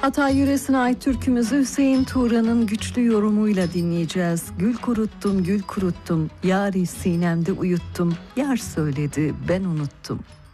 Hatay yöresine ait türkümüzü Hüseyin Tuğra'nın güçlü yorumuyla dinleyeceğiz. Gül kuruttum, gül kuruttum, yâri sinemde uyuttum, yar söyledi ben unuttum.